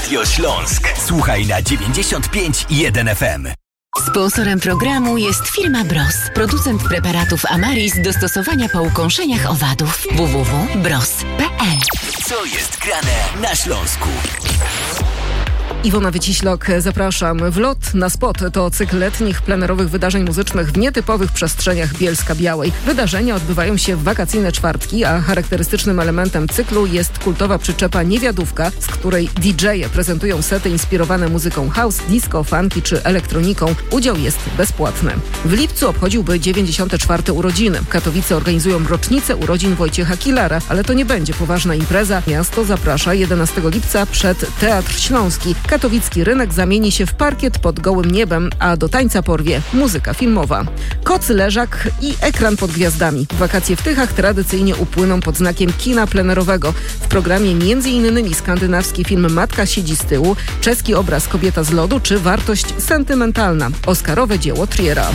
Radio Śląsk. Słuchaj na 95,1 FM. Sponsorem programu jest firma Bros, producent preparatów Amaris do stosowania po ukąszeniach owadów. www.bros.pl. Co jest grane na Śląsku? Iwona Wyciślok, zapraszam. Wlot na spot to cykl letnich plenerowych wydarzeń muzycznych w nietypowych przestrzeniach Bielska-Białej. Wydarzenia odbywają się w wakacyjne czwartki, a charakterystycznym elementem cyklu jest kultowa przyczepa Niewiadówka, z której DJ-e prezentują sety inspirowane muzyką house, disco, funky czy elektroniką. Udział jest bezpłatny. W lipcu obchodziłby 94. urodziny. Katowice organizują rocznicę urodzin Wojciecha Kilara, ale to nie będzie poważna impreza. Miasto zaprasza 11 lipca przed Teatr Śląski. Katowicki rynek zamieni się w parkiet pod gołym niebem, a do tańca porwie muzyka filmowa. Koc, leżak i ekran pod gwiazdami. Wakacje w Tychach tradycyjnie upłyną pod znakiem kina plenerowego. W programie m.in. skandynawski film Matka siedzi z tyłu, czeski obraz Kobieta z lodu czy Wartość sentymentalna. Oscarowe dzieło Triera.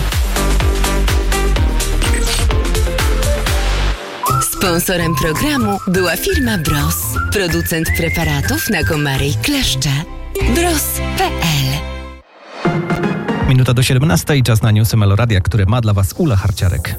Sponsorem programu była firma Bros, producent preparatów na komary i kleszcze. Bros.pl. Minuta do 17 i czas na newsy Meloradia, które ma dla Was Ula Harciarek.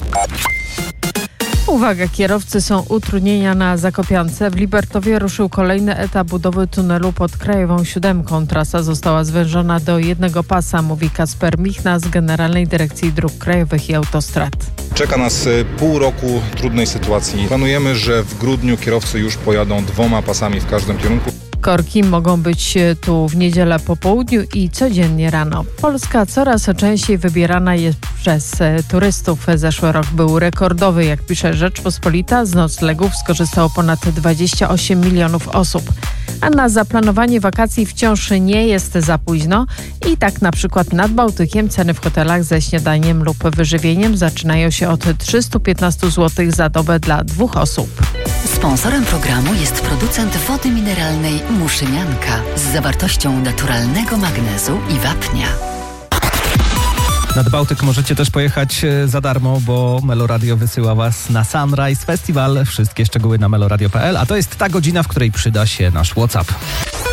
Uwaga, kierowcy, są utrudnienia na Zakopiance. W Libertowie ruszył kolejny etap budowy tunelu pod Krajową 7. Trasa została zwężona do jednego pasa, mówi Kasper Michna z Generalnej Dyrekcji Dróg Krajowych i Autostrad. Czeka nas pół roku trudnej sytuacji. Planujemy, że w grudniu kierowcy już pojadą 2 pasami w każdym kierunku. Korki mogą być tu w niedzielę po południu i codziennie rano. Polska coraz częściej wybierana jest przez turystów. Zeszły rok był rekordowy, jak pisze Rzeczpospolita. Z noclegów skorzystało ponad 28 milionów osób. A na zaplanowanie wakacji wciąż nie jest za późno. I tak na przykład nad Bałtykiem ceny w hotelach ze śniadaniem lub wyżywieniem zaczynają się od 315 zł za dobę dla 2 osób. Sponsorem programu jest producent wody mineralnej Muszynianka z zawartością naturalnego magnezu i wapnia. Nad Bałtyk możecie też pojechać za darmo, bo Meloradio wysyła Was na Sunrise Festival. Wszystkie szczegóły na meloradio.pl, a to jest ta godzina, w której przyda się nasz WhatsApp.